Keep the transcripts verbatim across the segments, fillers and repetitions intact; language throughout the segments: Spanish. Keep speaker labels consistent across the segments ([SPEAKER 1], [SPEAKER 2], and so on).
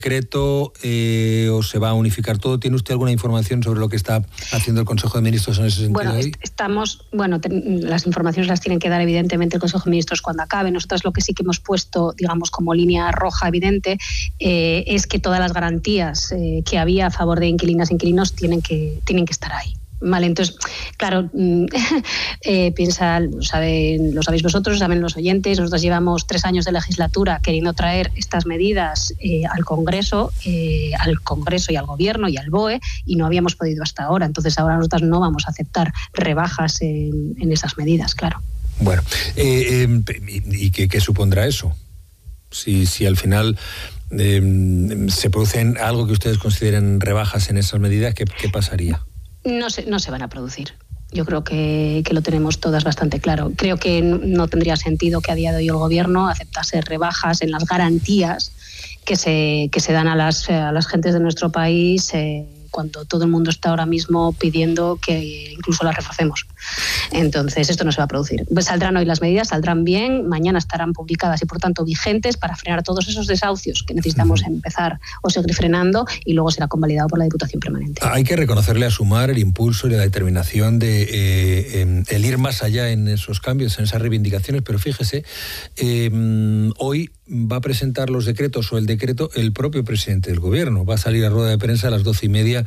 [SPEAKER 1] decreto eh, o se va a unificar todo. ¿Tiene usted alguna información sobre lo que está haciendo el Consejo de Ministros en ese sentido?
[SPEAKER 2] Bueno,
[SPEAKER 1] hoy?
[SPEAKER 2] estamos, bueno, ten, las informaciones las tienen que dar evidentemente el Consejo de Ministros cuando acabe. Nosotros lo que sí que hemos puesto, digamos, como línea roja evidente, eh, es que todas las garantías eh, que había a favor de inquilinas e inquilinos tienen que, tienen que estar ahí. Vale, entonces, claro, eh, piensa, lo, saben, lo sabéis vosotros, saben los oyentes, nosotros llevamos tres años de legislatura queriendo traer estas medidas eh, al Congreso, eh, al Congreso y al Gobierno y al B O E, y no habíamos podido hasta ahora. Entonces ahora nosotros no vamos a aceptar rebajas en, en esas medidas, claro.
[SPEAKER 1] Bueno, eh, eh, ¿y qué, qué supondrá eso? Si, si al final eh, se producen algo que ustedes consideren rebajas en esas medidas, ¿qué, qué pasaría?
[SPEAKER 2] No se, no se van a producir. Yo creo que, que lo tenemos todas bastante claro. Creo que no tendría sentido que a día de hoy el Gobierno aceptase rebajas en las garantías que se, que se dan a las, a las gentes de nuestro país eh, cuando todo el mundo está ahora mismo pidiendo que incluso las reforcemos. Entonces, esto no se va a producir. Pues saldrán hoy las medidas, saldrán bien, mañana estarán publicadas y, por tanto, vigentes para frenar todos esos desahucios que necesitamos empezar o seguir frenando, y luego será convalidado por la Diputación Permanente.
[SPEAKER 1] Hay que reconocerle a Sumar el impulso y la determinación de eh, el ir más allá en esos cambios, en esas reivindicaciones, pero fíjese, eh, hoy va a presentar los decretos o el decreto el propio presidente del Gobierno. Va a salir a rueda de prensa a las doce y media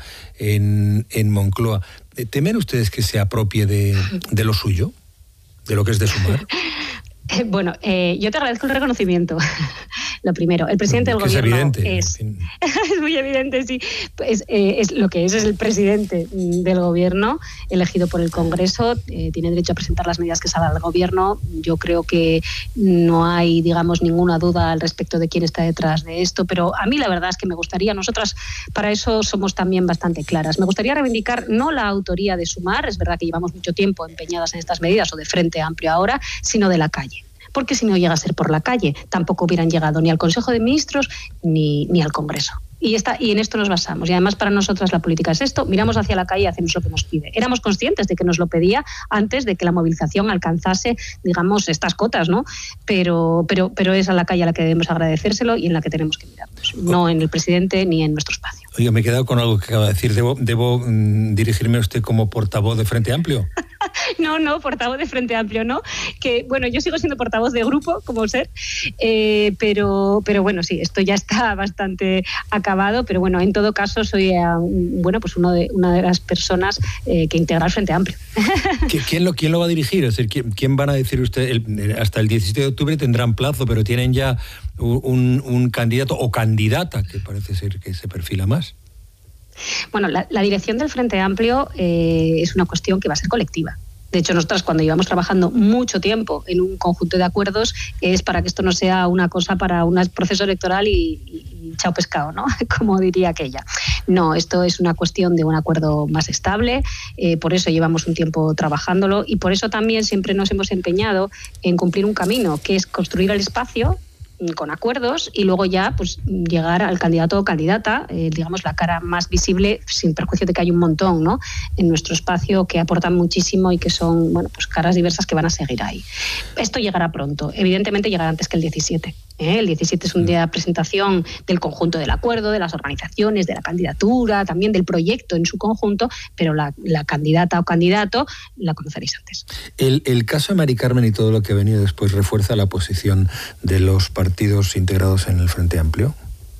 [SPEAKER 1] en, en Moncloa. ¿Temen ustedes que se apropie de, de lo suyo? ¿De lo que es de Sumar?
[SPEAKER 2] Bueno, eh, yo te agradezco el reconocimiento. Lo primero, el presidente del Gobierno
[SPEAKER 1] es evidente.
[SPEAKER 2] Es, es muy evidente, sí. Pues, eh, es lo que es, es el presidente del Gobierno, elegido por el Congreso. Eh, tiene derecho a presentar las medidas que salga del Gobierno. Yo creo que no hay, digamos, ninguna duda al respecto de quién está detrás de esto, pero a mí la verdad es que me gustaría, nosotras para eso somos también bastante claras, me gustaría reivindicar no la autoría de Sumar, es verdad que llevamos mucho tiempo empeñadas en estas medidas, o de Frente Amplio ahora, sino de la calle. Porque si no llega a ser por la calle, tampoco hubieran llegado ni al Consejo de Ministros ni, ni al Congreso. Y, esta, y en esto nos basamos. Y además para nosotras la política es esto, miramos hacia la calle y hacemos lo que nos pide. Éramos conscientes de que nos lo pedía antes de que la movilización alcanzase, digamos, estas cotas, ¿no? Pero, pero, pero es a la calle a la que debemos agradecérselo y en la que tenemos que mirarnos, no en el presidente ni en nuestro espacio.
[SPEAKER 1] Oye, me he quedado con algo que acaba de decir. ¿Debo, debo mmm, dirigirme a usted como portavoz de Frente Amplio?
[SPEAKER 2] No, no, portavoz de Frente Amplio, no. Que, bueno, yo sigo siendo portavoz de grupo, como ser, eh, pero, pero bueno, sí, esto ya está bastante acabado, pero bueno, en todo caso soy, eh, bueno, pues uno de, una de las personas eh, que integra el Frente Amplio.
[SPEAKER 1] ¿Quién lo, quién lo va a dirigir? Es decir, ¿quién, quién van a decir usted? El, hasta el diecisiete de octubre tendrán plazo, pero tienen ya un, un candidato o candidata que parece ser que se perfila más.
[SPEAKER 2] Bueno, la, la dirección del Frente Amplio eh, es una cuestión que va a ser colectiva. De hecho, nosotras cuando llevamos trabajando mucho tiempo en un conjunto de acuerdos es para que esto no sea una cosa para un proceso electoral y, y, y chao pescado, ¿no? Como diría aquella. No, esto es una cuestión de un acuerdo más estable, eh, por eso llevamos un tiempo trabajándolo y por eso también siempre nos hemos empeñado en cumplir un camino, que es construir el espacio con acuerdos y luego ya pues llegar al candidato o candidata, eh, digamos la cara más visible, sin perjuicio de que hay un montón, ¿no?, en nuestro espacio que aportan muchísimo y que son, bueno, pues caras diversas que van a seguir ahí. Esto llegará pronto, evidentemente llegará antes que el diecisiete. ¿eh? El diecisiete es un día de presentación del conjunto del acuerdo, de las organizaciones, de la candidatura, también del proyecto en su conjunto, pero la, la candidata o candidato la conoceréis antes.
[SPEAKER 1] El, el caso de Mari Carmen y todo lo que ha venido después refuerza la posición de los partidos integrados en el Frente Amplio.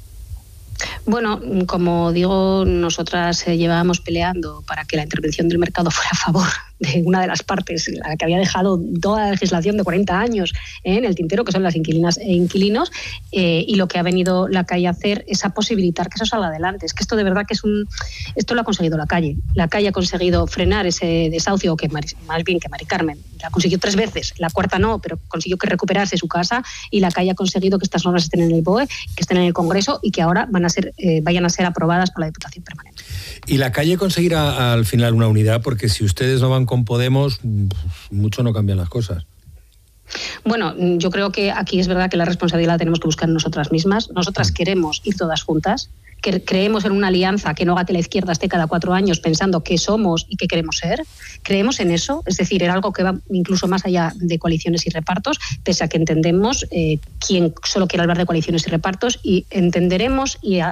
[SPEAKER 2] Bueno, como digo, nosotras eh, llevábamos peleando para que la intervención del mercado fuera a favor de una de las partes, la que había dejado toda la legislación de cuarenta años eh, en el tintero, que son las inquilinas e inquilinos, eh, y lo que ha venido la calle a hacer es a posibilitar que eso salga adelante. Es que esto de verdad que es un... Esto lo ha conseguido la calle. La calle ha conseguido frenar ese desahucio, que más bien que Mari Carmen la consiguió tres veces, la cuarta no, pero consiguió que recuperase su casa, y la calle ha conseguido que estas normas estén en el B O E, que estén en el Congreso y que ahora van a ser, eh, vayan a ser aprobadas por la Diputación Permanente.
[SPEAKER 1] Y la calle conseguirá al final una unidad, porque si ustedes no van con Podemos, mucho no cambian las cosas.
[SPEAKER 2] Bueno, yo creo que aquí es verdad que la responsabilidad la tenemos que buscar nosotras mismas. Nosotras queremos ir todas juntas, que creemos en una alianza que no haga que la izquierda esté cada cuatro años pensando qué somos y qué queremos ser. Creemos en eso, es decir, en algo que va incluso más allá de coaliciones y repartos, pese a que entendemos eh, quién solo quiere hablar de coaliciones y repartos, y entenderemos y